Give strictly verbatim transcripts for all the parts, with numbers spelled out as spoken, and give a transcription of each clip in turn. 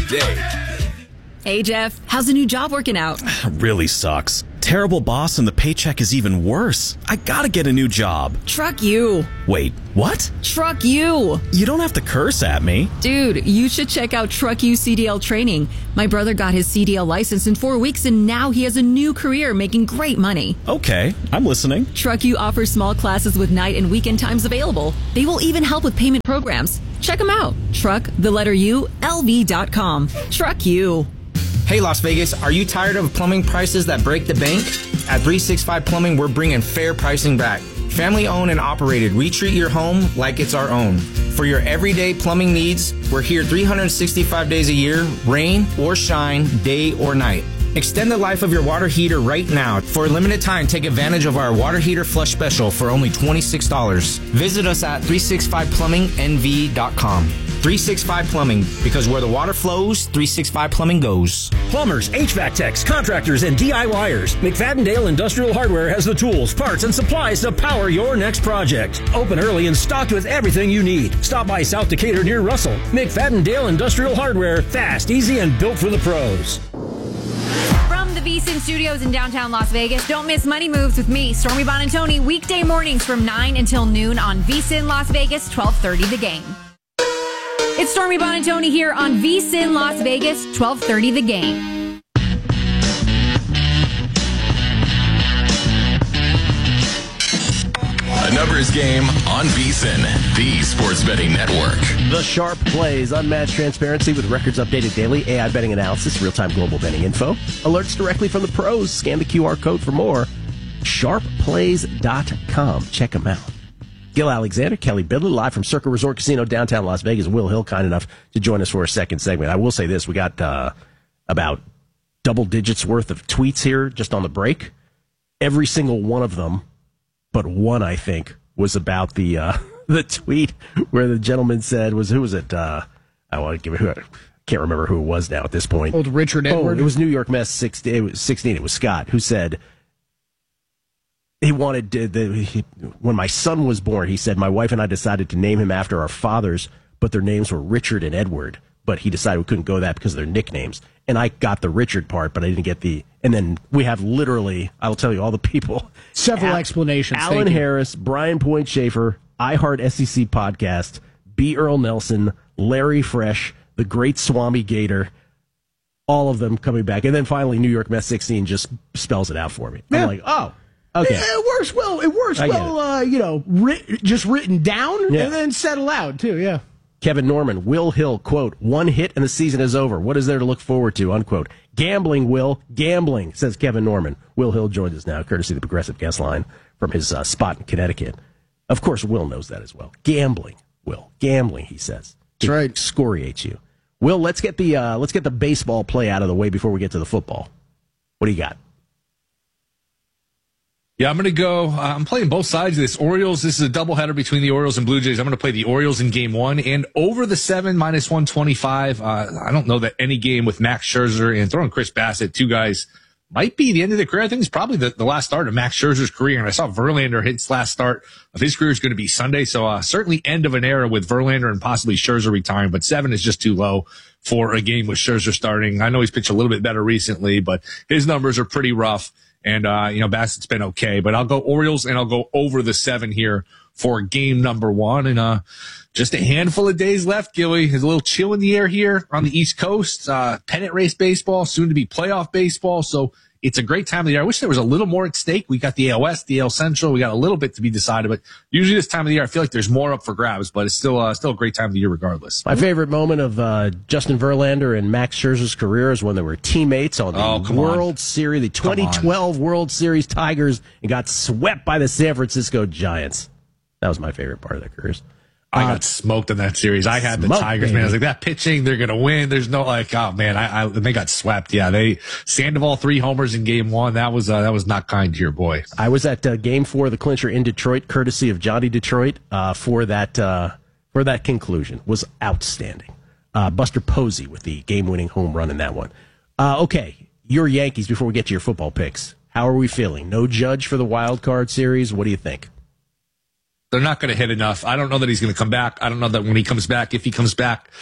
day. Hey, Jeff. How's the new job working out? Really sucks. Terrible boss and the paycheck is even worse. I gotta get a new job. Truck you. Wait, what? Truck you. You don't have to curse at me. Dude, you should check out Truck You C D L training. My brother got his C D L license in four weeks and now he has a new career making great money. Okay, I'm listening. Truck You offers small classes with night and weekend times available. They will even help with payment programs. Check them out. Truck, the letter U, L V dot com. Truck You. Hey Las Vegas, are you tired of plumbing prices that break the bank? At three sixty-five Plumbing, we're bringing fair pricing back. Family owned and operated, we treat your home like it's our own. For your everyday plumbing needs, we're here three hundred sixty-five days a year, rain or shine, day or night. Extend the life of your water heater right now. For a limited time, take advantage of our water heater flush special for only twenty-six dollars. Visit us at three sixty-five plumbing N V dot com. three sixty-five Plumbing, because where the water flows, three sixty-five Plumbing goes. Plumbers, H V A C techs, contractors, and DIYers. McFadden-Dale Industrial Hardware has the tools, parts, and supplies to power your next project. Open early and stocked with everything you need. Stop by South Decatur near Russell. McFadden-Dale Industrial Hardware. Fast, easy, and built for the pros. From the VSiN Studios in downtown Las Vegas, don't miss Money Moves with me, Stormy Bonantoni, weekday mornings from nine until noon on VSiN Las Vegas, twelve thirty The Game. It's Stormy Bonantoni here on VSiN Las Vegas, twelve thirty The Game. A numbers game on VSiN, the sports betting network. The Sharp Plays, unmatched transparency with records updated daily, A I betting analysis, real-time global betting info, alerts directly from the pros. Scan the Q R code for more. sharp plays dot com. Check them out. Gil Alexander, Kelly Bidley, live from Circle Resort Casino, downtown Las Vegas. Will Hill, kind enough to join us for a second segment. I will say this, we got uh, about double digits worth of tweets here just on the break. Every single one of them, but one, I think, was about the uh, the tweet where the gentleman said, was who was it? Uh, I want to give it, who, I can't remember who it was now at this point. Old Richard Edward? Oh, it was New York Mets sixteen, it was sixteen. It was Scott who said, He wanted to, the, he, when my son was born, he said, my wife and I decided to name him after our fathers, but their names were Richard and Edward. But he decided we couldn't go that because of their nicknames. And I got the Richard part, but I didn't get the, and then we have literally, I'll tell you all the people. Several Al, explanations. Alan Harris, Brian Point Schaefer, iHeart S E C Podcast, B. Earl Nelson, Larry Fresh, the great Swami Gator, all of them coming back. And then finally, New York Mets sixteen just spells it out for me. Yeah. I'm like, oh. Okay. It, it works well. It works I well, uh, you know, writ, just written down Yeah. and then said aloud, too, yeah. Kevin Norman, Will Hill, quote, one hit and the season is over. What is there to look forward to, unquote. Gambling, Will, gambling, says Kevin Norman. Will Hill joins us now, courtesy of the Progressive Guest Line from his uh, spot in Connecticut. Of course, Will knows that as well. Gambling, Will, gambling, he says. That's right. Excoriates you. Will, let's get the uh, let's get the baseball play out of the way before we get to the football. What do you got? Yeah, I'm going to go. Uh, I'm playing both sides of this. Orioles, this is a doubleheader between the Orioles and Blue Jays. I'm going to play the Orioles in game one and over the seven minus one twenty-five. Uh, I don't know that any game with Max Scherzer and throwing Chris Bassett, two guys, might be the end of the career. I think it's probably the, the last start of Max Scherzer's career. And I saw Verlander hit his last start of his career is going to be Sunday. So uh, certainly end of an era with Verlander and possibly Scherzer retiring. But seven is just too low for a game with Scherzer starting. I know he's pitched a little bit better recently, but his numbers are pretty rough. And, uh, you know, Bassett's been okay, but I'll go Orioles and I'll go over the seven here for game number one. And, uh, just a handful of days left, Gilly. There's a little chill in the air here on the East Coast. Uh, pennant race baseball, soon to be playoff baseball. So it's a great time of the year. I wish there was a little more at stake. We got the A L West, the A L Central. We got a little bit to be decided, but usually this time of the year, I feel like there's more up for grabs, but it's still, uh, still a great time of the year regardless. My favorite moment of uh, Justin Verlander and Max Scherzer's career is when they were teammates on the Oh, World on. Series, the twenty twelve World Series Tigers, and got swept by the San Francisco Giants. That was my favorite part of their careers. I got smoked in that series. I had the Smoked, Tigers, baby. man. I was like, that pitching, they're going to win. There's no like, oh man, I, I, they got swept. Yeah, they Sandoval three homers in game one. That was, uh, that was not kind to your boy. I was at uh, Game Four of the clincher in Detroit, courtesy of Johnny Detroit, uh, for that uh, for that conclusion. Was outstanding. Uh, Buster Posey with the game-winning home run in that one. Uh, okay, your Yankees. Before we get to your football picks, how are we feeling? No Judge for the wild card series. What do you think? They're not going to hit enough. I don't know that he's going to come back. I don't know that when he comes back, if he comes back,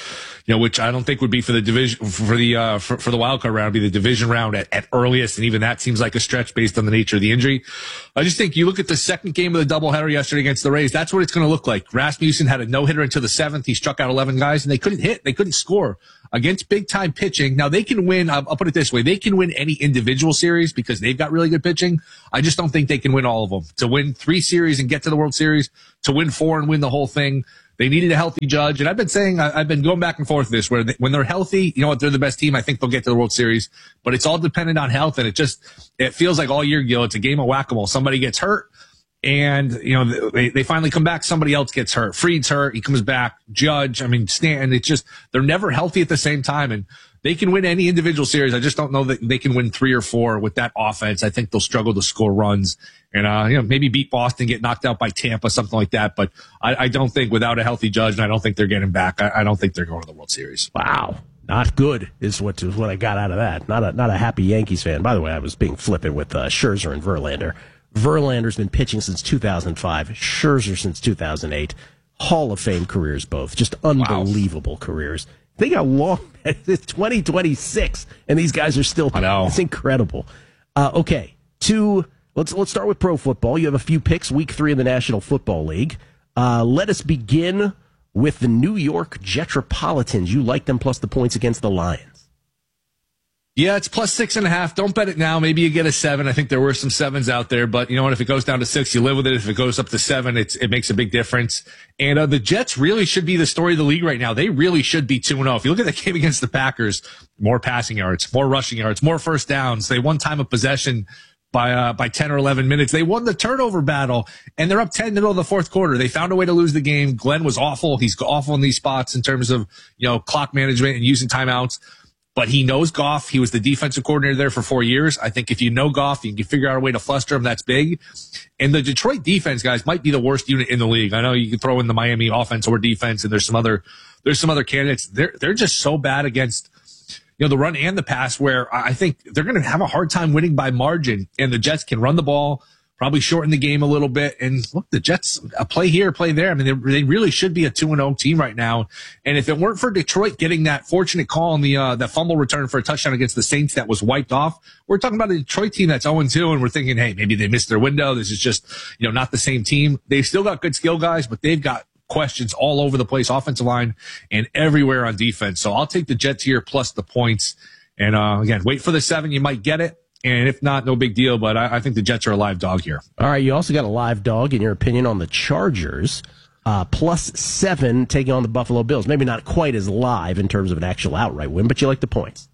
you know, which I don't think would be for the division, for the, uh, for, for the wild card round, be the division round at, at earliest. And even that seems like a stretch based on the nature of the injury. I just think you look at the second game of the doubleheader yesterday against the Rays. That's what it's going to look like. Rasmussen had a no hitter until the seventh. He struck out eleven guys and they couldn't hit. They couldn't score against big time pitching. Now they can win. I'll, I'll put it this way. They can win any individual series because they've got really good pitching. I just don't think they can win all of them. To win three series and get to the World Series, to win four and win the whole thing, they needed a healthy Judge. And I've been saying, I've been going back and forth with this, where they, when they're healthy, you know what, they're the best team. I think they'll get to the World Series, but it's all dependent on health. And it just, it feels like all year, Gil, it's a game of whack-a-mole. Somebody gets hurt and, you know, they, they finally come back. Somebody else gets hurt. Fried's hurt. He comes back. Judge. I mean, Stanton. It's just, they're never healthy at the same time. And they can win any individual series. I just don't know that they can win three or four with that offense. I think they'll struggle to score runs and, uh, you know, maybe beat Boston, get knocked out by Tampa, something like that. But I, I don't think without a healthy Judge, and I don't think they're getting back. I, I don't think they're going to the World Series. Wow. Not good is what is what I got out of that. Not a not a happy Yankees fan. By the way, I was being flippant with uh, Scherzer and Verlander. Verlander's been pitching since two thousand five. Scherzer since two thousand eight. Hall of Fame careers, both. Just unbelievable wow. careers. Think how long it's twenty twenty-six, and these guys are still. I know. It's incredible. Uh, okay, two. Let's let's start with pro football. You have a few picks, week three in the National Football League. Uh, let us begin with the New York Jetropolitans. You like them plus the points against the Lions. Yeah, it's plus six and a half. Don't bet it now. Maybe you get a seven. I think there were some sevens out there, but you know what? If it goes down to six, you live with it. If it goes up to seven, it's, it makes a big difference. And uh, the Jets really should be the story of the league right now. They really should be two and oh. If you look at the game against the Packers, more passing yards, more rushing yards, more first downs. They won time of possession by uh, by ten or eleven minutes. They won the turnover battle, and they're up ten in the middle of the fourth quarter. They found a way to lose the game. Glenn was awful. He's awful in these spots in terms of, you know, clock management and using timeouts. But he knows Goff. He was the defensive coordinator there for four years. I think if you know Goff, you can figure out a way to fluster him. That's big. And the Detroit defense, guys, might be the worst unit in the league. I know you can throw in the Miami offense or defense, and there's some other there's some other candidates. They're they're just so bad against, you know, the run and the pass, where I think they're going to have a hard time winning by margin. And the Jets can run the ball, probably shorten the game a little bit. And look, the Jets, a play here, play there. I mean, they, they really should be a two and oh team right now. And if it weren't for Detroit getting that fortunate call on the, uh, that fumble return for a touchdown against the Saints that was wiped off, we're talking about a Detroit team that's oh and two, and we're thinking, hey, maybe they missed their window. This is just, you know, not the same team. They've still got good skill guys, but they've got questions all over the place, offensive line and everywhere on defense. So I'll take the Jets here plus the points. And, uh, again, wait for the seven. You might get it. And if not, no big deal. But I, I think the Jets are a live dog here. All right. You also got a live dog, in your opinion, on the Chargers. Uh, plus seven taking on the Buffalo Bills. Maybe not quite as live in terms of an actual outright win, but you like the points.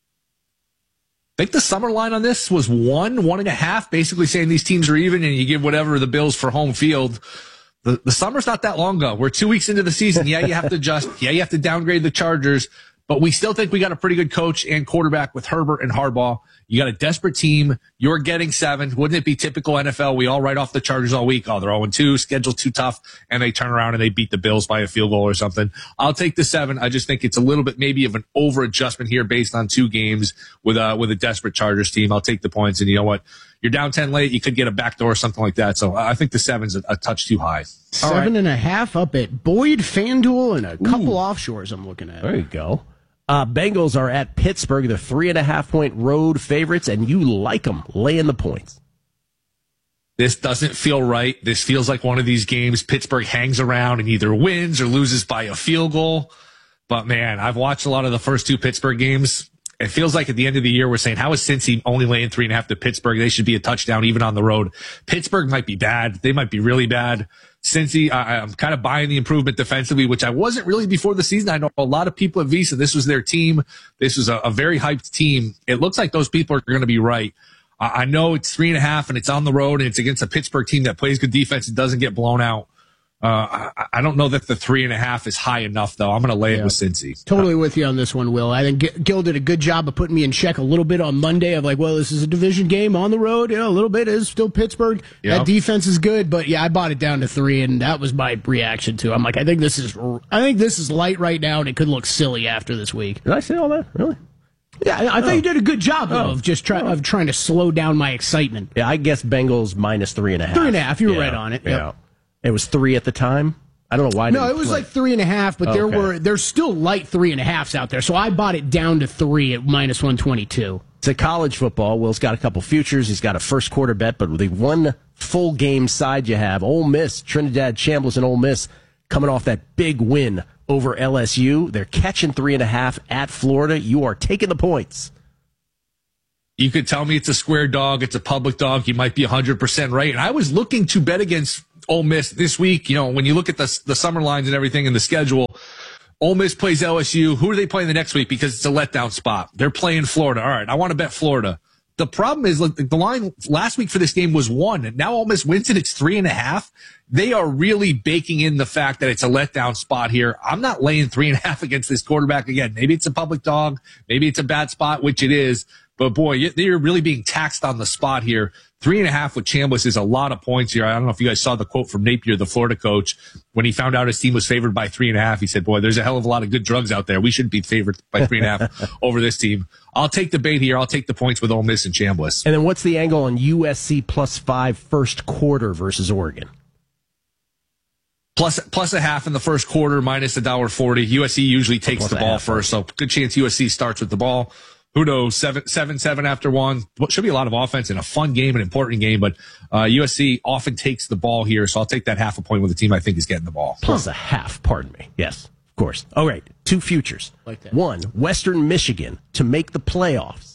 I think the summer line on this was one, one and a half, basically saying these teams are even and you give whatever the Bills for home field. The, the summer's not that long ago. We're two weeks into the season. Yeah, you have to adjust. Yeah, you have to downgrade the Chargers. But we still think we got a pretty good coach and quarterback with Herbert and Harbaugh. You got a desperate team. You're getting seven. Wouldn't it be typical N F L? We all write off the Chargers all week. Oh, they're oh and two, schedule's too tough, and they turn around and they beat the Bills by a field goal or something. I'll take the seven. I just think it's a little bit maybe of an over adjustment here based on two games with a, with a desperate Chargers team. I'll take the points, and you know what? You're down ten late. You could get a backdoor or something like that. So I think the seven's a, a touch too high. Seven right. and a half up at Boyd, FanDuel, and a couple Ooh. offshores I'm looking at. There you go. Uh, Bengals are at Pittsburgh. They're three and a half point road favorites, and you like them laying the points. This doesn't feel right. This feels like one of these games Pittsburgh hangs around and either wins or loses by a field goal. But man, I've watched a lot of the first two Pittsburgh games. It feels like at the end of the year, we're saying, how is Cincy only laying three and a half to Pittsburgh? They should be a touchdown even on the road. Pittsburgh might be bad. They might be really bad. Cincy, I, I'm kind of buying the improvement defensively, which I wasn't really before the season. I know a lot of people at Visa, this was their team. This was a, a very hyped team. It looks like those people are going to be right. I, I know it's three and a half and it's on the road and it's against a Pittsburgh team that plays good defense and doesn't get blown out. Uh, I, I don't know that the three and a half is high enough, though. I'm going to lay yeah. it with Cincy. Totally with you on this one, Will. I think Gil did a good job of putting me in check a little bit on Monday of like, well, this is a division game on the road. Yeah, a little bit is still Pittsburgh. Yep. That defense is good, but yeah, I bought it down to three, and that was my reaction to. I'm like, I think this is, I think this is light right now, and it could look silly after this week. Did I say all that? Really? Yeah, I, I oh. thought you did a good job though, oh. of just try, oh. of trying to slow down my excitement. Yeah, I guess Bengals minus three and a half. Three and a half. You were yeah. right on it. Yeah, yep. It was three at the time. I don't know why. No, it was like three and a half, but Oh, there okay. were there's still light three and a halves out there. So I bought it down to three at minus one twenty two. It's a college football. Will's got a couple futures. He's got a first quarter bet, but the one full game side you have, Ole Miss, Trinidad Chambliss and Ole Miss coming off that big win over L S U. They're catching three and a half at Florida. You are taking the points. You could tell me it's a square dog, it's a public dog. You might be one hundred percent right. And I was looking to bet against Ole Miss this week. You know, when you look at the the summer lines and everything in the schedule, Ole Miss plays L S U. Who are they playing the next week? Because it's a letdown spot. They're playing Florida. All right, I want to bet Florida. The problem is, look, the line last week for this game was one. And now Ole Miss wins it. It's three and a half. They are really baking in the fact that it's a letdown spot here. I'm not laying three and a half against this quarterback again. Maybe it's a public dog. Maybe it's a bad spot, which it is. But boy, they're really being taxed on the spot here. Three and a half with Chambliss is a lot of points here. I don't know if you guys saw the quote from Napier, the Florida coach, when he found out his team was favored by three and a half. He said, boy, there's a hell of a lot of good drugs out there. We shouldn't be favored by three and a half over this team. I'll take the bait here. I'll take the points with Ole Miss and Chambliss. And then what's the angle on U S C plus five first quarter versus Oregon? Plus, plus a half in the first quarter, minus a dollar forty. U S C usually takes Plus the a ball half, first, so good chance U S C starts with the ball. Who knows? Seven, seven, seven after one. What should be a lot of offense in a fun game, an important game, but uh, U S C often takes the ball here, so I'll take that half a point with the team I think is getting the ball. Plus a half, pardon me. Yes, of course. All right, two futures. Like that. One, Western Michigan to make the playoffs.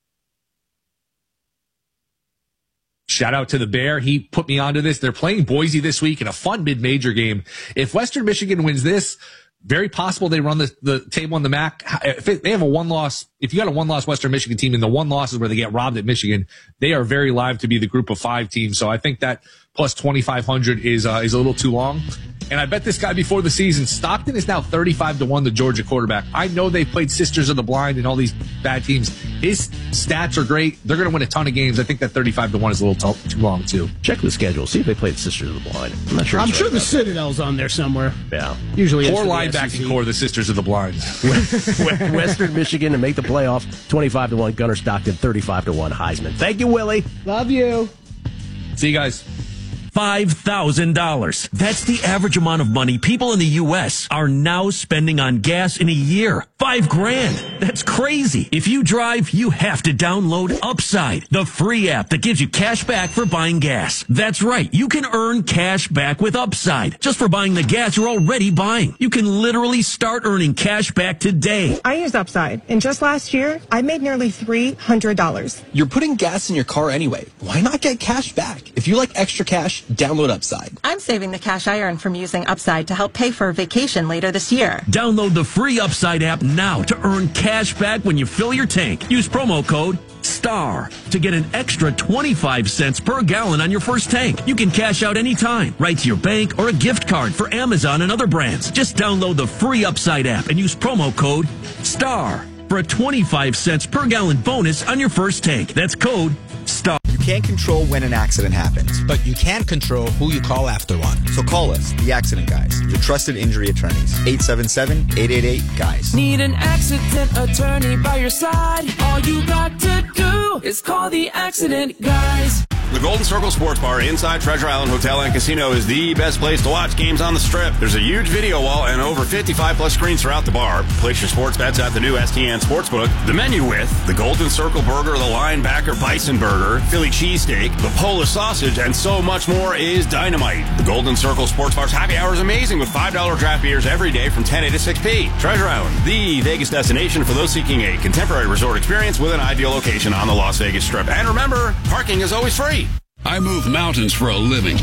Shout out to the Bear. He put me onto this. They're playing Boise this week in a fun mid-major game. If Western Michigan wins this, very possible they run the, the table on the M A C. If it, they have a one-loss, if you got a one-loss Western Michigan team and the one loss is where they get robbed at Michigan, they are very live to be the group of five team. So I think that plus twenty-five hundred is uh, is a little too long. And I bet this guy before the season, Stockton is now thirty-five to one, the Georgia quarterback. I know they've played Sisters of the Blind and all these bad teams. His stats are great. They're going to win a ton of games. I think that thirty-five to one is a little t- too long, too. Check the schedule. See if they played Sisters of the Blind. I'm not sure. I'm it's sure right the about Citadel's on there somewhere. Yeah. Usually Poor is for the linebacking S E C. core, the Sisters of the Blind. that. Western Michigan to make the playoff, twenty-five to one. Gunnar Stockton, thirty-five to one. Heisman. Thank you, Willie. Love you. See you guys. five thousand dollars. That's the average amount of money people in the U S are now spending on gas in a year. Five grand. That's crazy. If you drive, you have to download Upside, the free app that gives you cash back for buying gas. That's right. You can earn cash back with Upside just for buying the gas you're already buying. You can literally start earning cash back today. I use Upside, and just last year, I made nearly three hundred dollars. You're putting gas in your car anyway. Why not get cash back? If you like extra cash, download Upside. I'm saving the cash I earn from using Upside to help pay for a vacation later this year. Download the free Upside app now to earn cash back when you fill your tank. Use promo code STAR to get an extra twenty-five cents per gallon on your first tank. You can cash out anytime, right to your bank or a gift card for Amazon and other brands. Just download the free Upside app and use promo code STAR for a twenty-five cents per gallon bonus on your first tank. That's code STAR. You can't control when an accident happens, but you can control who you call after one. So call us, the Accident Guys, your trusted injury attorneys. eight seven seven, eight eight eight, GUYS. Need an accident attorney by your side? All you got to do is call the Accident Guys. The Golden Circle Sports Bar inside Treasure Island Hotel and Casino is the best place to watch games on the Strip. There's a huge video wall and over fifty-five plus screens throughout the bar. Place your sports bets at the new S T N Sportsbook. The menu with the Golden Circle Burger, the Linebacker Bison Burger, Philly Cheesesteak, the Polish Sausage, and so much more is dynamite. The Golden Circle Sports Bar's happy hour is amazing with five dollar draft beers every day from ten a to six p. Treasure Island, the Vegas destination for those seeking a contemporary resort experience with an ideal location on the Las Vegas Strip. And remember, parking is always free. I move mountains for a living.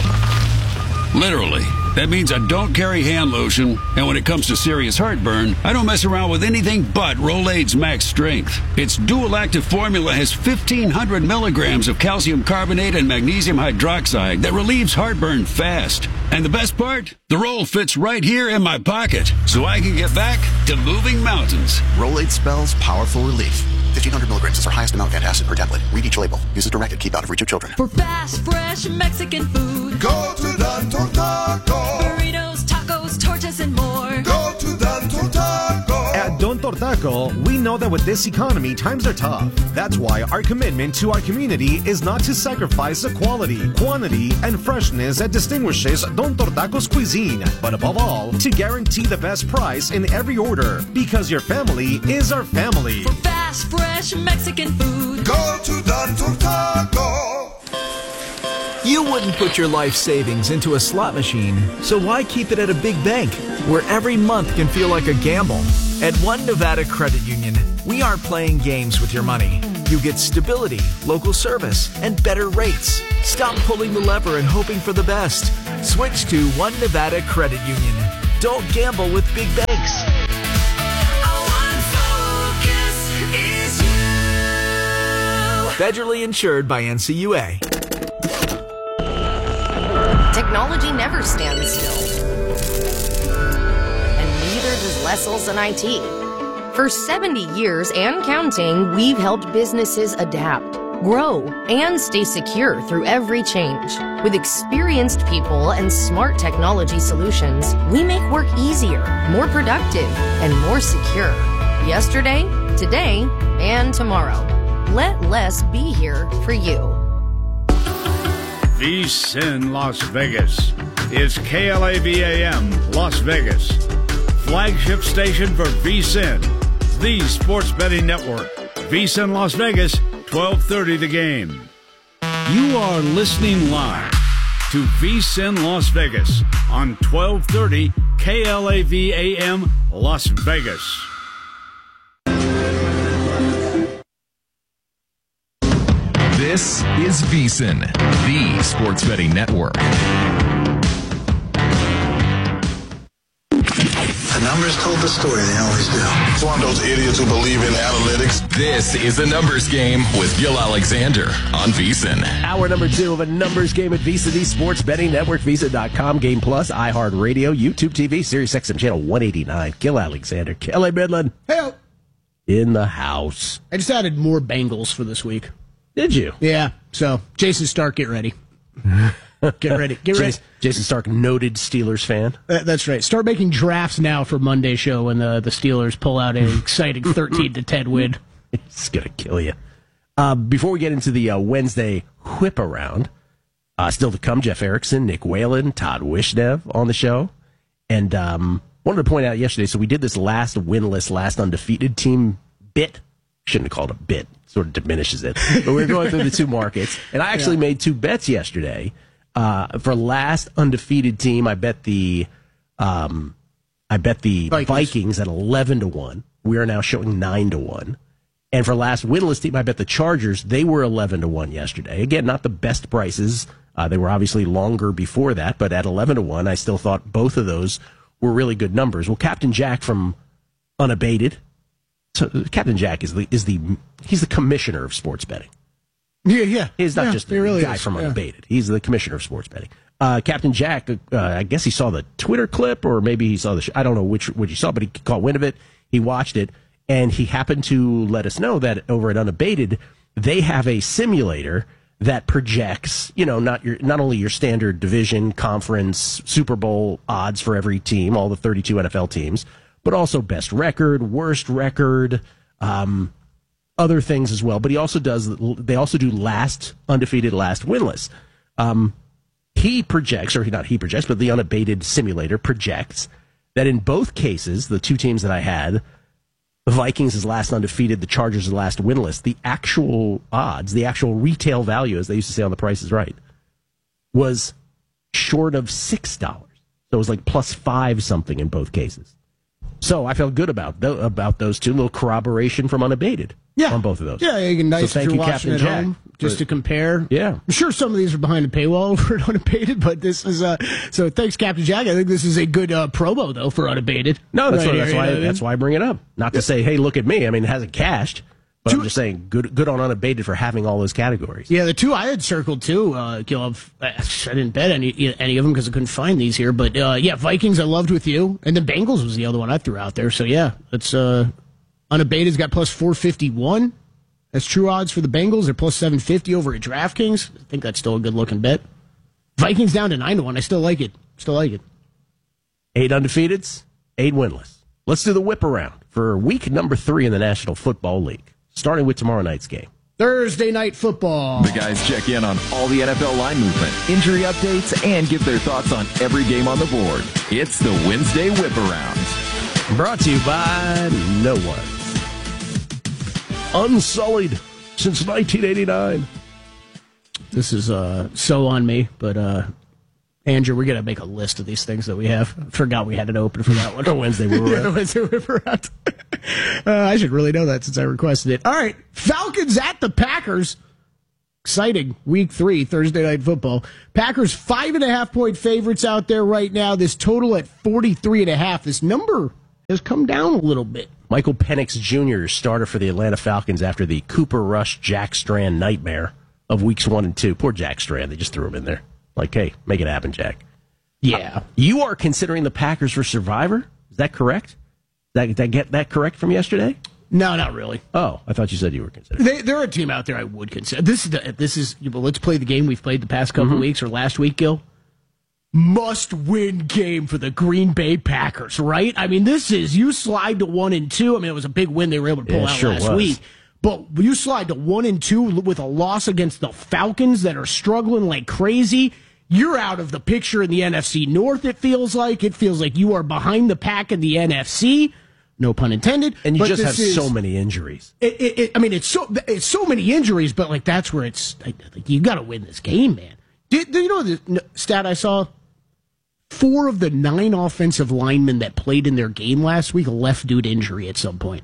Literally. That means I don't carry hand lotion, and when it comes to serious heartburn, I don't mess around with anything but Rolaids Max Strength. Its dual active formula has fifteen hundred milligrams of calcium carbonate and magnesium hydroxide that relieves heartburn fast. And the best part? The roll fits right here in my pocket, so I can get back to moving mountains. Rolaids spells powerful relief. fifteen hundred milligrams is our highest amount of antacid per tablet. Read each label. Use as directed. Keep out of reach of children. For fast, fresh Mexican food, go to Don Taco. Burritos, tacos, tortas, and more. Go to Don Taco. At Don Tortaco, we know that with this economy, times are tough. That's why our commitment to our community is not to sacrifice the quality, quantity, and freshness that distinguishes Don Tortaco's cuisine, but above all, to guarantee the best price in every order, because your family is our family. For fast, fresh Mexican food, go to Don Tortaco. You wouldn't put your life savings into a slot machine, so why keep it at a big bank, where every month can feel like a gamble? At One Nevada Credit Union, we aren't playing games with your money. You get stability, local service, and better rates. Stop pulling the lever and hoping for the best. Switch to One Nevada Credit Union. Don't gamble with big banks. Federally insured by N C U A. Technology never stands still. And neither does Lessel's and I T. For seventy years and counting, we've helped businesses adapt, grow, and stay secure through every change. With experienced people and smart technology solutions, we make work easier, more productive, and more secure. Yesterday, today, and tomorrow. Let Les be here for you. VSiN Las Vegas is K L A V A M Las Vegas, flagship station for VSiN, the sports betting network. VSiN Las Vegas, twelve thirty the game. You are listening live to VSiN Las Vegas on twelve thirty K L A V A M Las Vegas. This is VSiN, the sports betting network. The numbers told the story, they always do. It's one of those idiots who believe in analytics. This is the Numbers Game with Gil Alexander on VSiN. Hour number two of a numbers game at VSiN, the sports betting network, VSiN dot com, Game Plus, iHeartRadio, YouTube T V, Sirius X M channel one eighty-nine. Gil Alexander, Kelly Midland. Hey, in the house. I just added more Bengals for this week. Did you? Yeah. So, Jason Stark, get ready. Get ready. Get ready. Jason, Jason Stark, noted Steelers fan. Uh, that's right. Start making drafts now for Monday show when the, the Steelers pull out an exciting thirteen to ten win. It's going to kill you. Uh, before we get into the uh, Wednesday whip around, uh, still to come, Jeff Erickson, Nick Whalen, Todd Wishnev on the show. And um, wanted to point out yesterday, so we did this last winless, last undefeated team bit. Shouldn't have called it a bit. Sort of diminishes it. But we we're going through the two markets. And I actually yeah. made two bets yesterday. Uh, for last undefeated team, I bet the um, I bet the Vikings. Vikings at eleven to one. We are now showing nine to one. And for last winless team, I bet the Chargers. They were eleven to one yesterday. Again, not the best prices. Uh, they were obviously longer before that, but at eleven to one, I still thought both of those were really good numbers. Well, Captain Jack from Unabated. So Captain Jack is the is the he's the commissioner of sports betting. Yeah, yeah. He's not yeah, just he a really guy is. from yeah. Unabated. He's the commissioner of sports betting. Uh, Captain Jack, uh, I guess he saw the Twitter clip, or maybe he saw the. Sh- I don't know which which he saw, but he caught wind of it. He watched it, and he happened to let us know that over at Unabated, they have a simulator that projects, you know, not your not only your standard division, conference, Super Bowl odds for every team, all the thirty-two N F L teams, but also best record, worst record, um, other things as well. But he also does. They also do last undefeated, last winless. Um, he projects, or not he projects, but the Unabated simulator projects that in both cases, the two teams that I had, the Vikings is last undefeated, the Chargers is last winless. The actual odds, the actual retail value, as they used to say on The Price is Right, was short of six dollars. So it was like plus five something in both cases. So I felt good about th- about those two. Little corroboration from Unabated yeah. on both of those. Yeah, you can nice so if thank you're you, watching Captain at Jack, home, just for, to compare. Yeah. I'm sure some of these are behind a paywall for Unabated, but this is uh so thanks, Captain Jack. I think this is a good uh, promo though for Unabated. No, that's, right what, that's here, why you know that's why I bring it up. Not to say, hey, look at me. I mean, it hasn't cashed. But I'm just saying, good good on Unabated for having all those categories. Yeah, the two I had circled too, uh, Gil, I didn't bet any any of them because I couldn't find these here. But uh, yeah, Vikings I loved with you, and the Bengals was the other one I threw out there. So yeah, it's uh, Unabated's got plus four fifty-one. That's true odds for the Bengals. They're plus seven fifty over at DraftKings. I think that's still a good looking bet. Vikings down to nine to one. I still like it. Still like it. Eight undefeateds, eight winless. Let's do the whip around for week number three in the National Football League, starting with tomorrow night's game. Thursday night football. The guys check in on all the N F L line movement, injury updates, and give their thoughts on every game on the board. It's the Wednesday Whip Around. Brought to you by no one. Unsullied since nineteen eighty-nine. This is uh, so on me, but uh, Andrew, we're going to make a list of these things that we have. Forgot we had it open for that one. On Wednesday, we were yeah, Wednesday we were out. uh, I should really know that since I requested it. All right, Falcons at the Packers. Exciting week three, Thursday night football. Packers five and a half point favorites out there right now. This total at forty-three and a half. This number has come down a little bit. Michael Penix Junior starter for the Atlanta Falcons after the Cooper Rush Jack Strand nightmare of weeks one and two. Poor Jack Strand. They just threw him in there. Like, hey, make it happen, Jack. Yeah. Uh, you are considering the Packers for Survivor? Is that correct? Did I, did I get that correct from yesterday? No, not really. Oh, I thought you said you were considering. They, they're a team out there I would consider. This is the, this is. Well, let's play the game we've played the past couple Mm-hmm. weeks or last week, Gil. Must win game for the Green Bay Packers, right? I mean, this is you slide to one and two. I mean, it was a big win they were able to pull Yeah, out sure last was. week. But you slide to one and two with a loss against the Falcons that are struggling like crazy. You're out of the picture in the N F C North, it feels like. It feels like you are behind the pack in the N F C. No pun intended. And you but just this have is, so many injuries. It, it, it, I mean, it's so it's so many injuries, but like that's where it's like, like you got to win this game, man. Do, do you know the stat I saw? Four of the nine offensive linemen that played in their game last week left due to injury at some point.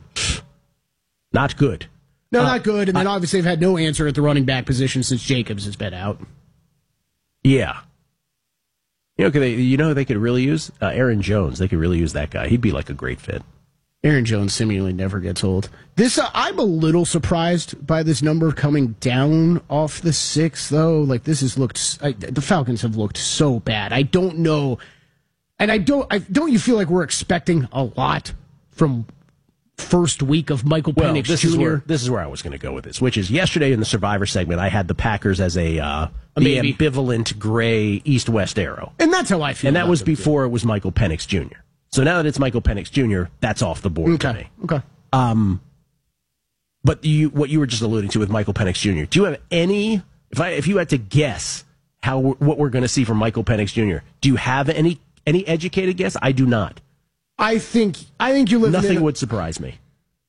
Not good. No, Uh, not good. And then I- obviously they've had no answer at the running back position since Jacobs has been out. Yeah. You know, could they, you know who they could really use? Uh, Aaron Jones. They could really use that guy. He'd be like a great fit. Aaron Jones seemingly never gets old. This uh, I'm a little surprised by this number coming down off the six, though. Like this has looked, I, the Falcons have looked so bad. I don't know, and I don't. I don't. You feel like we're expecting a lot from first week of Michael Well, Penix this Junior is where this is where I was going to go with this, which is yesterday in the Survivor segment, I had the Packers as a uh, A the maybe. ambivalent gray east-west arrow, and that's how I feel. and that about was them, too. before it was Michael Penix Junior So now that it's Michael Penix Junior, that's off the board to Okay. me. Okay. Um, but you, what you were just alluding to with Michael Penix Junior, do you have any? If I, if you had to guess how what we're going to see from Michael Penix Junior, do you have any any educated guess? I do not. I think. I think you live. Nothing in a, would surprise me.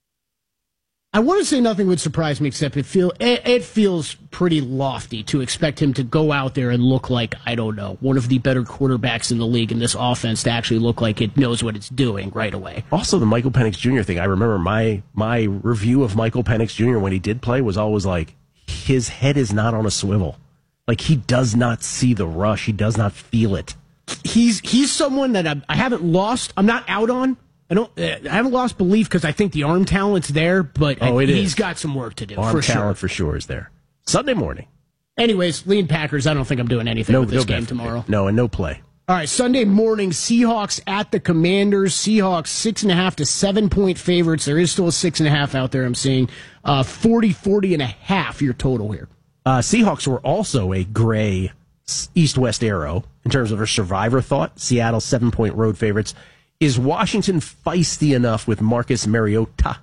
I want to say nothing would surprise me, except it feel it, it feels pretty lofty to expect him to go out there and look like, I don't know, one of the better quarterbacks in the league, in this offense to actually look like it knows what it's doing right away. Also, the Michael Penix Junior thing. I remember my my review of Michael Penix Junior when he did play was always like, his head is not on a swivel. Like he does not see the rush. He does not feel it. He's he's someone that I, I haven't lost. I'm not out on. I don't. Uh, I haven't lost belief because I think the arm talent's there, but Oh, I, it he's is. got some work to do Arm for talent sure. for sure is there. Sunday morning. Anyways, lean Packers. I don't think I'm doing anything No, with this no game bet. tomorrow. No, and no play. All right, Sunday morning, Seahawks at the Commanders. Seahawks six and a half to seven point favorites. There is still a six and a half out there. I'm seeing uh, forty, forty and a half your total here. Uh, Seahawks were also a gray east-west arrow in terms of a survivor thought. Seattle seven-point road favorites. Is Washington feisty enough with Marcus Mariota?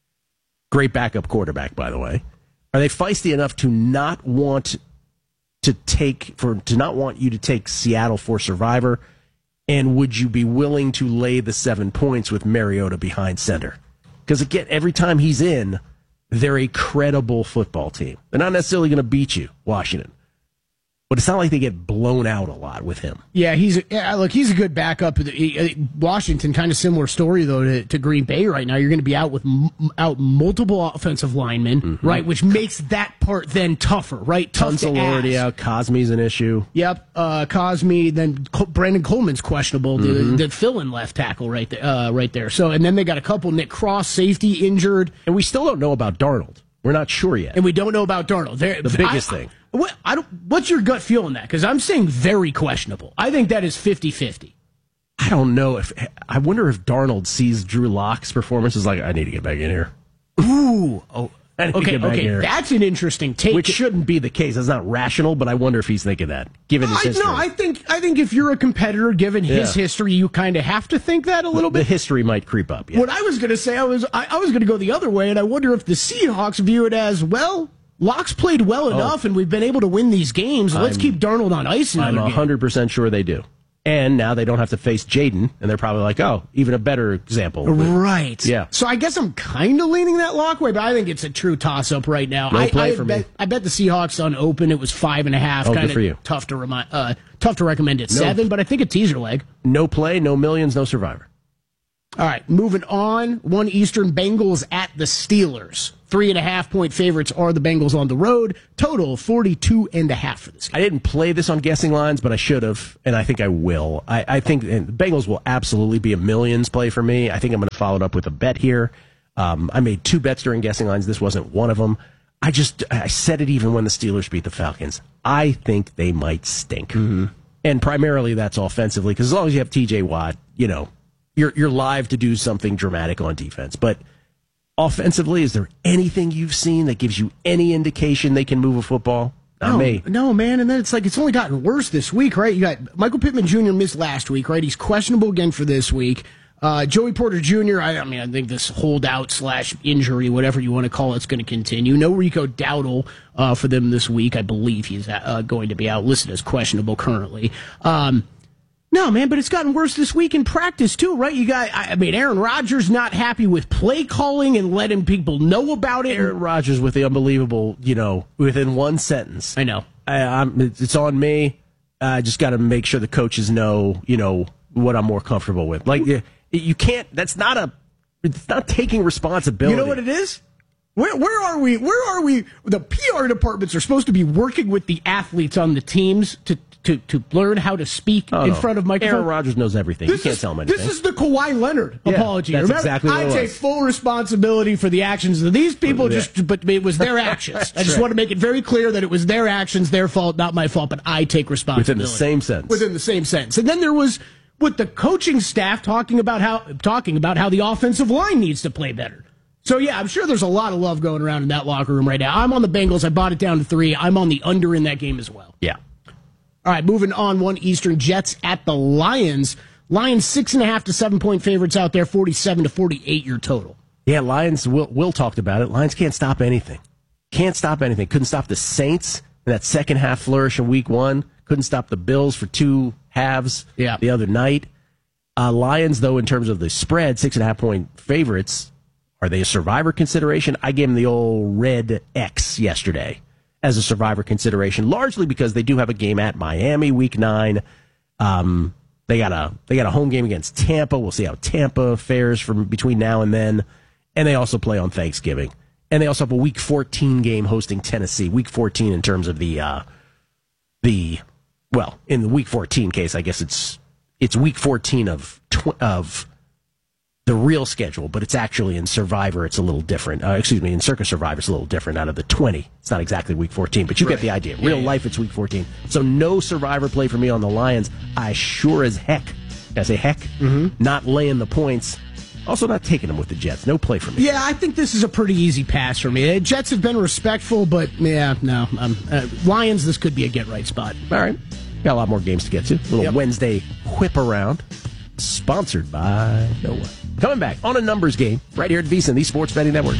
Great backup quarterback, by the way. Are they feisty enough to not want to take for to not want you to take Seattle for survivor? And would you be willing to lay the seven points with Mariota behind center? Because again, every time he's in, they're a credible football team. They're not necessarily going to beat you, Washington. But it's not like they get blown out a lot with him. Yeah, he's a, yeah, look, he's a good backup. Washington, kind of similar story though to, to Green Bay right now. You're going to be out with m- out multiple offensive linemen, Mm-hmm. right? Which makes that part then tougher, right? Tough to Tunsil already ask. out. Cosme's an issue. Yep, uh, Cosme. Then Col- Brandon Coleman's questionable. The, Mhm. the fill-in left tackle right there, uh, right there. So, and then they got a couple. Nick Cross, safety, injured, and we still don't know about Darnold. We're not sure yet. And we don't know about Darnold. They're, The biggest I, thing. What, I don't, what's your gut feel on that? Because I'm saying very questionable. I think that is fifty-fifty. I don't know if I wonder if Darnold sees Drew Lock's performance as like, I need to get back in here. Ooh, oh, I need to Okay, get back okay, here. that's an interesting take. Which shouldn't be the case. That's not rational, but I wonder if he's thinking that, given his I, history. no, I think I think if you're a competitor, given his Yeah. history, you kind of have to think that a little the bit. history might creep up. Yeah. What I was going to say, I was I, I was going to go the other way, and I wonder if the Seahawks view it as, well, Locke's played well enough, and we've been able to win these games. Let's I'm- keep Darnold on ice another I'm game. one hundred percent sure they do. And now they don't have to face Jaden, and they're probably like, oh, even a better example. Right. Yeah. So I guess I'm kind of leaning that Lock way, but I think it's a true toss-up right now. No I, play I for bet, me. I bet the Seahawks on open it was five and a half. Oh, kind good for you. Tough to remind. Uh, tough to recommend at No. seven, but I think a teaser leg. No play, no millions, no survivor. All right, moving on. One Eastern, Bengals at the Steelers. Three and a half point favorites are the Bengals on the road. Total forty-two and a half for this game. I didn't play this on guessing lines, but I should have, and I think I will. I, I think and the Bengals will absolutely be a millions play for me. I think I'm going to follow it up with a bet here. Um, I made two bets during guessing lines. This wasn't one of them. I just I said it even when the Steelers beat the Falcons. I think they might stink, mm-hmm. and primarily that's offensively because as long as you have T J Watt, you know you're you're live to do something dramatic on defense, but. Offensively, is there anything you've seen that gives you any indication they can move a football? Not no, me. No, man. And then it's like it's only gotten worse this week, right? You got Michael Pittman Junior missed last week, right? He's questionable again for this week. Uh, Joey Porter Junior, I, I mean, I think this holdout slash injury, whatever you want to call it, is going to continue. No Rico Dowdle uh, for them this week. I believe he's uh, going to be out, listed as questionable currently. Um, No, man, but it's gotten worse this week in practice, too, right? You got, I mean, Aaron Rodgers not happy with play calling and letting people know about it. Aaron Rodgers with the unbelievable, you know, within one sentence. I know. I, I'm, it's on me. I just got to make sure the coaches know, you know, what I'm more comfortable with. Like, you, you can't, that's not a, it's not taking responsibility. You know what it is? Where, where are we? Where are we? The P R departments are supposed to be working with the athletes on the teams to to, to learn how to speak oh, in no. front of microphones. Aaron Rodgers knows everything. This you can't is, tell him anything. This is the Kawhi Leonard yeah, apology. That's Remember, exactly what I it was. take full responsibility for the actions of these people, Yeah. just but it was their actions. I just right. want to make it very clear that it was their actions, their fault, not my fault, but I take responsibility. Within the same sentence. Within the same sentence. And then there was with the coaching staff talking about how talking about how the offensive line needs to play better. So, yeah, I'm sure there's a lot of love going around in that locker room right now. I'm on the Bengals. I bought it down to three. I'm on the under in that game as well. Yeah. All right, moving on. One Eastern, Jets at the Lions. Lions six and a half to seven point favorites out there, forty-seven to forty-eight your total. Yeah, Lions, Will, Will talked about it. Lions can't stop anything. Can't stop anything. Couldn't stop the Saints in that second half flourish in week one. Couldn't stop the Bills for two halves yeah. the other night. Uh, Lions, though, in terms of the spread, six and a half point favorites. Are they a survivor consideration? I gave them the old red X yesterday as a survivor consideration, largely because they do have a game at Miami week nine. Um, they got a they got a home game against Tampa. We'll see how Tampa fares from between now and then. And they also play on Thanksgiving. And they also have a week fourteen game hosting Tennessee. Week fourteen in terms of the uh, the well, in the week fourteen case, I guess it's it's week fourteen of tw- of the real schedule, but it's actually in Survivor. It's a little different. Uh, excuse me, in Circus Survivor, it's a little different out of the twenty. It's not exactly week fourteen, but you Right. get the idea. Yeah, Real yeah. life, it's week fourteen. So no Survivor play for me on the Lions. I sure as heck, I say heck, Mm-hmm. not laying the points. Also not taking them with the Jets. No play for me. Yeah, I think this is a pretty easy pass for me. Uh, Jets have been respectful, but yeah, no. Um, uh, Lions, this could be a get-right spot. All right. Got a lot more games to get to. A little Yep. Wednesday whip around. Sponsored by no one. Coming back on a numbers game right here at VSiN, the Sports Betting Network.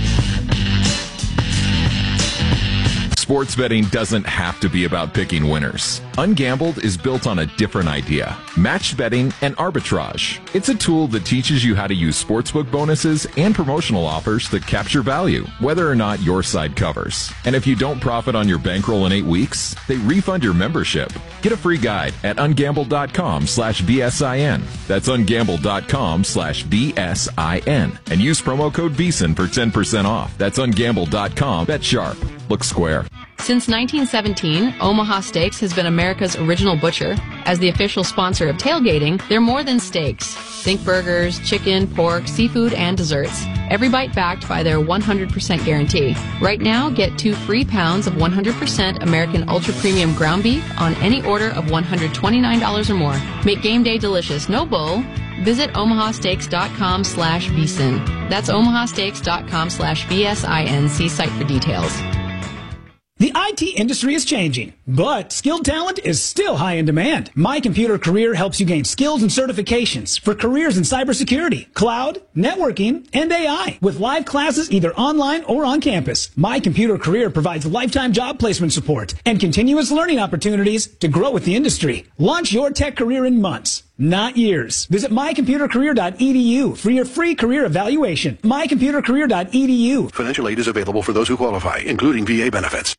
Sports betting doesn't have to be about picking winners. Ungambled is built on a different idea. Matched betting and arbitrage. It's a tool that teaches you how to use sportsbook bonuses and promotional offers to capture value, whether or not your side covers. And if you don't profit on your bankroll in eight weeks, they refund your membership. Get a free guide at ungambled.com slash BSIN. That's ungambled.com slash BSIN. And use promo code VSiN for ten percent off. That's ungambled dot com. Bet sharp. Look square. Since nineteen seventeen, Omaha Steaks has been America's original butcher. As the official sponsor of tailgating, they're more than steaks. Think burgers, chicken, pork, seafood, and desserts. Every bite backed by their one hundred percent guarantee. Right now, get two free pounds of one hundred percent American Ultra Premium ground beef on any order of one hundred twenty-nine dollars or more. Make game day delicious, no bull. visit omahasteaks.com slash vsin. That's omahasteaks.com slash V S I N. See site for details. The I T industry is changing, but skilled talent is still high in demand. My Computer Career helps you gain skills and certifications for careers in cybersecurity, cloud, networking, and A I. With live classes either online or on campus, My Computer Career provides lifetime job placement support and continuous learning opportunities to grow with the industry. Launch your tech career in months, not years. Visit my computer career dot e d u for your free career evaluation. my computer career dot e d u. Financial aid is available for those who qualify, including V A benefits.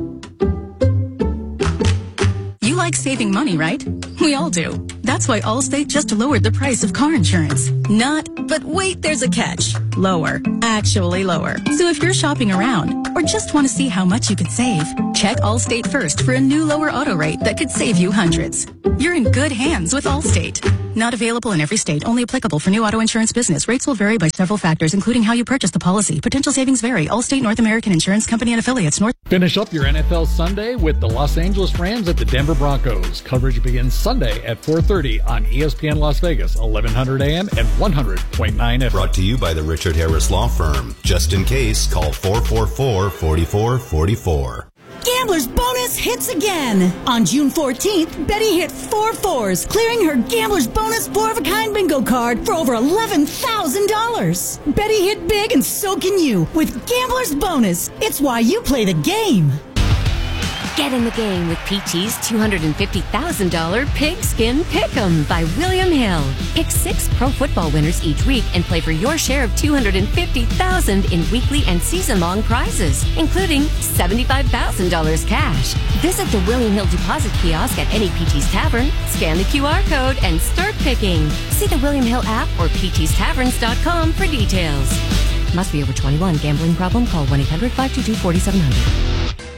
You like saving money, right? We all do. That's why Allstate just lowered the price of car insurance. Not, but wait, there's a catch. Lower. Actually lower. So if you're shopping around or just want to see how much you could save, check Allstate first for a new lower auto rate that could save you hundreds. You're in good hands with Allstate. Not available in every state. Only applicable for new auto insurance business. Rates will vary by several factors, including how you purchase the policy. Potential savings vary. Allstate North American Insurance Company and affiliates. North. Finish up your N F L Sunday with the Los Angeles Rams at the Denver Broncos. Coverage begins Sunday at four thirty on E S P N Las Vegas, eleven hundred A M and one hundred point nine F M. Brought to you by the Richard Harris Law Firm. Just in case, call four four four, four four four four. Gambler's Bonus hits again. On June fourteenth, Betty hit four fours, clearing her Gambler's Bonus four-of-a-kind bingo card for over eleven thousand dollars. Betty hit big and so can you with Gambler's Bonus. It's why you play the game. Get in the game with P T's two hundred fifty thousand dollars Pigskin Pick'em by William Hill. Pick six pro football winners each week and play for your share of two hundred fifty thousand dollars in weekly and season-long prizes, including seventy-five thousand dollars cash. Visit the William Hill deposit kiosk at any P T's Tavern, scan the Q R code, and start picking. See the William Hill app or P Ts taverns dot com for details. Must be over twenty-one. Gambling problem? Call one eight hundred five two two four seven zero zero.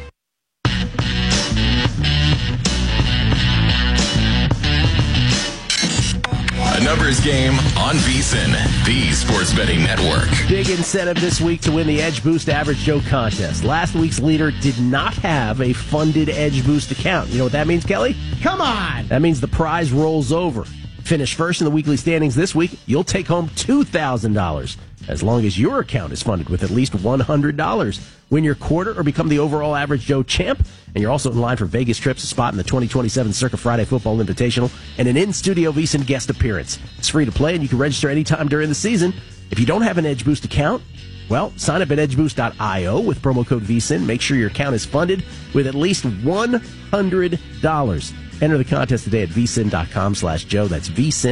A numbers game on VSiN, the sports betting network. Big incentive this week to win the Edge Boost Average Joe contest. Last week's leader did not have a funded Edge Boost account. You know what that means, Kelly? Come on! That means the prize rolls over. Finish first in the weekly standings this week, you'll take home two thousand dollars. As long as your account is funded with at least one hundred dollars. Win your quarter or become the overall Average Joe champ. And you're also in line for Vegas trips, a spot in the twenty twenty-seven Circa Friday Football Invitational, and an in-studio VSiN guest appearance. It's free to play, and you can register anytime during the season. If you don't have an Edge Boost account, well, sign up at edge boost dot io with promo code VSiN. Make sure your account is funded with at least one hundred dollars. Enter the contest today at vsin.com slash Joe. That's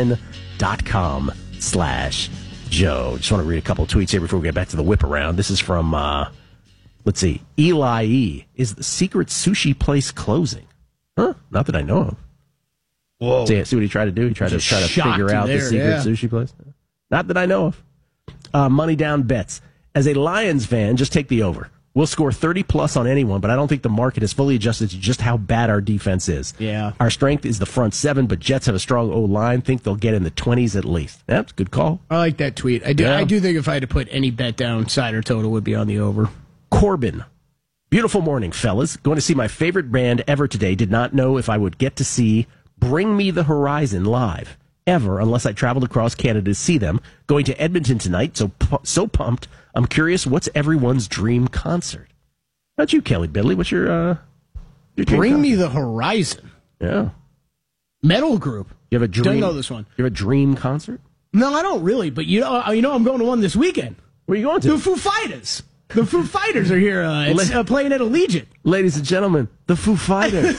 vsin.com slash Joe. Just want to read a couple of tweets here before we get back to the whip around. This is from, uh, let's see, Eli E. Is the secret sushi place closing? Huh? Not that I know of. Whoa. See, see what he tried to do? He tried to try to figure out there, the secret yeah. sushi place? Not that I know of. Uh, money down bets. As a Lions fan, just take the over. We'll score thirty plus on anyone, but I don't think the market has fully adjusted to just how bad our defense is. Yeah. Our strength is the front seven, but Jets have a strong O-line. Think they'll get in the twenties at least. That's a good call. I like that tweet. I do Yeah. I do think if I had to put any bet down, side or total would be on the over. Corbin. Beautiful morning, fellas. Going to see my favorite band ever today. Did not know if I would get to see Bring Me the Horizon live ever unless I traveled across Canada to see them. Going to Edmonton tonight, so so pumped. I'm curious, what's everyone's dream concert? How about you, Kelly Bidley? What's your, uh, your dream Bring concert? Me the Horizon. Yeah. Metal group. You have a dream? Don't know this one. You have a dream concert? No, I don't really, but you know, you know I'm going to one this weekend. Where are you going to? The Foo Fighters. The Foo Fighters are here. Uh, it's, uh, playing at Allegiant. Ladies and gentlemen, the Foo Fighters.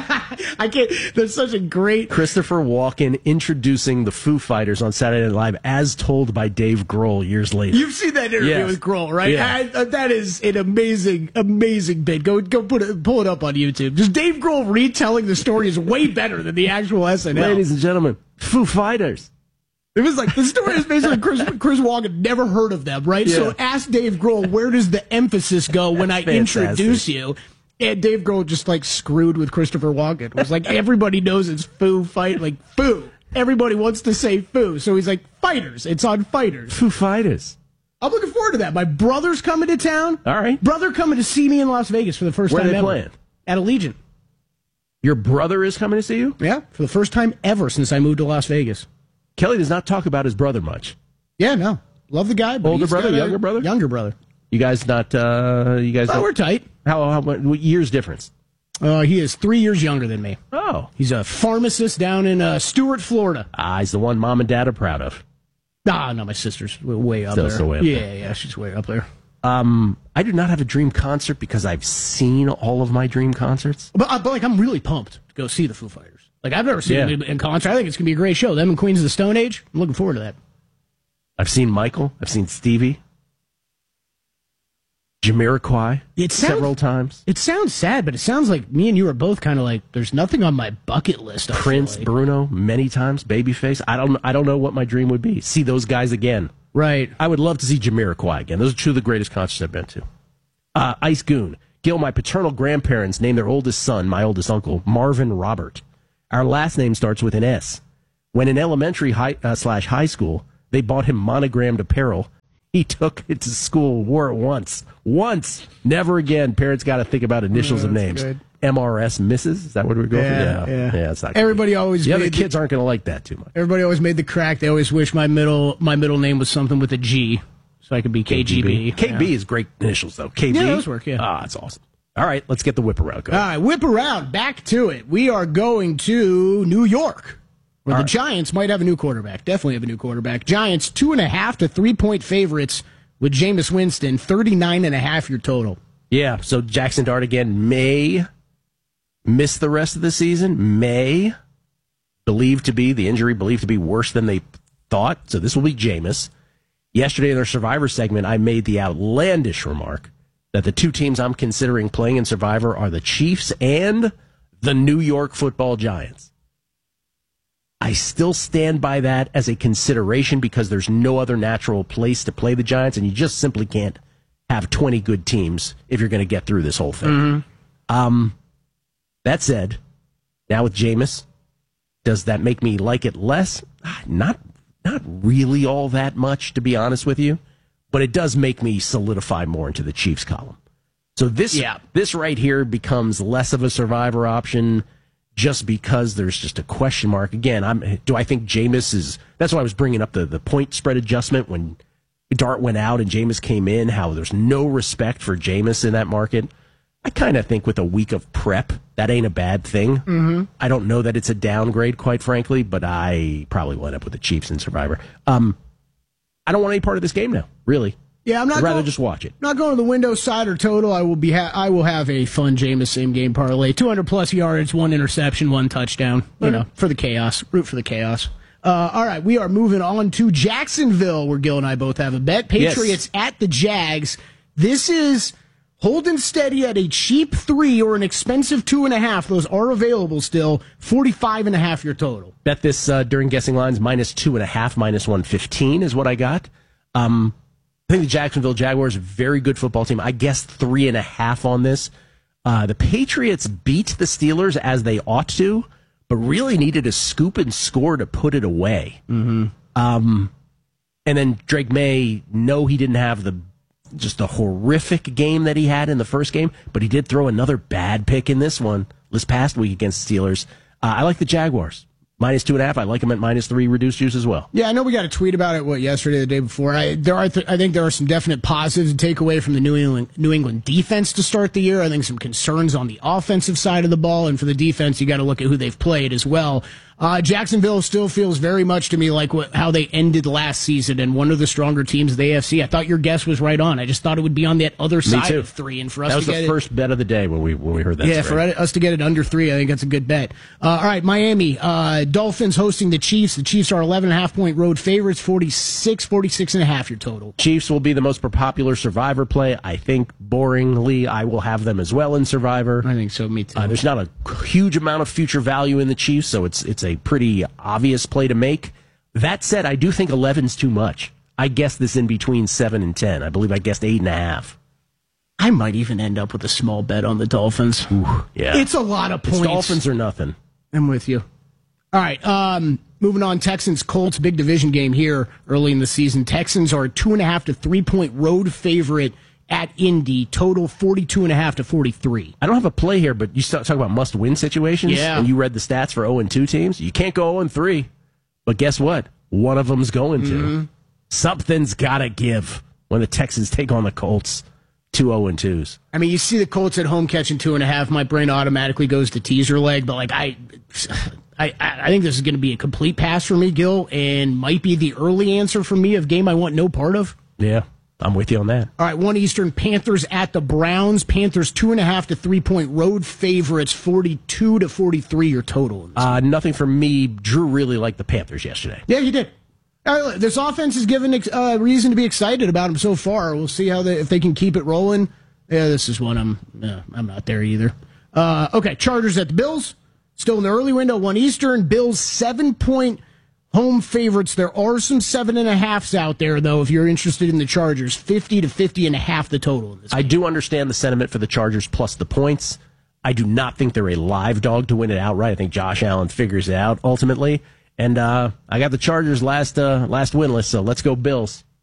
I can't. That's such a great. Christopher Walken introducing the Foo Fighters on Saturday Night Live, as told by Dave Grohl years later. You've seen that interview Yes. with Grohl, right? Yeah. I, uh, that is an amazing, amazing bit. Go, go, put it, pull it up on YouTube. Just Dave Grohl retelling the story is way better than the actual S N L. Ladies and gentlemen, Foo Fighters. It was like, the story is basically Chris, Chris Walken never heard of them, right? Yeah. So ask Dave Grohl, where does the emphasis go when I Fantastic. introduce you? And Dave Grohl just like screwed with Christopher Walken. It was like, everybody knows it's Foo Fight, like Foo. Everybody wants to say Foo. So he's like, Fighters. It's on Fighters. Foo Fighters. I'm looking forward to that. My brother's coming to town. All right. Brother coming to see me in Las Vegas for the first Where are time they ever. playing? At Allegiant. Your brother is coming to see you? Yeah, for the first time ever since I moved to Las Vegas. Kelly does not talk about his brother much. Yeah, no. Love the guy. But Older he's brother, got a younger brother? Younger brother. You guys not, uh, you guys Oh, don't- we're tight. How, how, what years difference? Uh, he is three years younger than me. Oh. He's a pharmacist down in uh, Stuart, Florida. Ah, he's the one mom and dad are proud of. Ah, no, my sister's way up Still- there. still way up yeah, there. yeah, she's way up there. Um, I do not have a dream concert because I've seen all of my dream concerts. But, uh, but like, I'm really pumped to go see the Foo Fighters. Like, I've never seen Yeah. them in concert. I think it's going to be a great show. Them and Queens of the Stone Age. I'm looking forward to that. I've seen Michael. I've seen Stevie. Jamiroquai It sounds- several times. It sounds sad, but it sounds like me and you are both kind of like, there's nothing on my bucket list. I feel Prince, like. Bruno, many times. Babyface. I don't. I don't know what my dream would be. See those guys again. Right. I would love to see Jamiroquai again. Those are two of the greatest concerts I've been to. Uh, Ice Goon. Gil, my paternal grandparents named their oldest son, my oldest uncle, Marvin Robert. Our last name starts with an S. When in elementary high, uh, slash high school, they bought him monogrammed apparel. He took it to school, wore it once. Once. Never again. Parents got to think about initials Oh, of that's names. good. M R S Missus Is that what we're going Yeah, for? yeah. Yeah, it's not. Everybody always The other made the- kids aren't going to like that too much. Everybody always made the crack. They always wish my middle my middle name was something with a G, so I could be K G B. K B Yeah. is great initials, though. K B? Yeah, those work, yeah. Ah, that's awesome. All right, let's get the whip around. Go All ahead. right, whip around. Back to it. We are going to New York, where All the right. Giants might have a new quarterback. Definitely have a new quarterback. Giants, two and a half to three point favorites with Jameis Winston, thirty-nine and a half your total. Yeah, so Jackson Dart again may miss the rest of the season, may believed to be, the injury believed to be worse than they thought, so this will be Jameis. Yesterday in our Survivor segment, I made the outlandish remark that the two teams I'm considering playing in Survivor are the Chiefs and the New York Football Giants. I still stand by that as a consideration because there's no other natural place to play the Giants, and you just simply can't have twenty good teams if you're going to get through this whole thing. Mm-hmm. Um, that said, now with Jameis, does that make me like it less? Ah, Not, not really all that much, to be honest with you, but it does make me solidify more into the Chiefs column. So this, Yeah. this right here becomes less of a Survivor option just because there's just a question mark. Again, I'm, do I think Jameis is, that's why I was bringing up the, the point spread adjustment when Dart went out and Jameis came in, how there's no respect for Jameis in that market. I kind of think with a week of prep, that ain't a bad thing. Mm-hmm. I don't know that it's a downgrade, quite frankly, but I probably will end up with the Chiefs in Survivor. Um, I don't want any part of this game now, really. Yeah, I'm not I'd rather going- just watch it. Not going to the window side or total. I will be. Ha- I will have a fun Jameis same game parlay. two hundred plus yards, one interception, one touchdown. You know, for the chaos. Root for the chaos. Uh, all right, we are moving on to Jacksonville, where Gil and I both have a bet. Patriots at the Jags. This is holding steady at a cheap three or an expensive two and a half. Those are available still. Forty-five and a half your total. Bet this uh, during guessing lines, minus two and a half, minus one fifteen is what I got. Um, I think the Jacksonville Jaguars, a very good football team. I guessed three and a half on this. Uh, the Patriots beat the Steelers as they ought to, but really needed a scoop and score to put it away. Mm-hmm. Um, and then Drake May, no, he didn't have the just the horrific game that he had in the first game, but he did throw another bad pick in this one this past week against the Steelers. Uh, I like the Jaguars. Minus two and a half. I like them at minus three reduced juice as well. Yeah, I know we got a tweet about it, what, yesterday, the day before. I, there are th- I think there are some definite positives to take away from the New England, New England defense to start the year. I think some concerns on the offensive side of the ball, and for the defense, you got to look at who they've played as well. Uh, Jacksonville still feels very much to me like what, how they ended last season and one of the stronger teams of the A F C. I thought your guess was right on. I just thought it would be on that other Me side too. of three, and for us that was to the get it, first bet of the day when we when we heard that. yeah, spread. for us to get it under three, I think that's a good bet. Uh, all right, Miami. Uh, Dolphins hosting the Chiefs. The Chiefs are eleven and a half point road favorites, forty-six, forty-six and a half your total. Chiefs will be the most popular Survivor play. I think, boringly, I will have them as well in Survivor. I think so, me too. Uh, there's not a huge amount of future value in the Chiefs, so it's it's a pretty obvious play to make. That said, I do think eleven's too much. I guessed this in between seven and ten. I believe I guessed eight and a half. I might even end up with a small bet on the Dolphins. Ooh, yeah. It's a lot of points. It's Dolphins or nothing. I'm with you. All right, um, moving on. Texans Colts, big division game here early in the season. Texans are a two and a half to three point road favorite at Indy. Total forty-two and a half to forty-three. I don't have a play here, but you start talking about must-win situations. Yeah. And you read the stats for oh and two teams. You can't go oh and three. But guess what? one of them's going to. Mm-hmm. Something's got to give when the Texans take on the Colts, two oh and twos. I mean, you see the Colts at home catching two and a half. My brain automatically goes to teaser leg, but like I, I, I think this is going to be a complete pass for me, Gil, and might be the early answer for me of game I want no part of. Yeah, I'm with you on that. All right, one Eastern, Panthers at the Browns. Panthers two and a half to three point road favorites, forty-two to forty-three your total. Uh, nothing for me. Drew really liked the Panthers yesterday. Yeah, he did. Uh, this offense has given uh, reason to be excited about them so far. We'll see how they, if they can keep it rolling. Yeah, this is one I'm uh, I'm not there either. Uh, okay, Chargers at the Bills. Still in the early window, one Eastern. Bills seven-point home favorites. There are some seven and a halfs out there, though, if you're interested in the Chargers. fifty to fifty and a half the total in this game. I do understand the sentiment for the Chargers plus the points. I do not think they're a live dog to win it outright. I think Josh Allen figures it out ultimately. And uh, I got the Chargers last uh, last winless, so let's go Bills.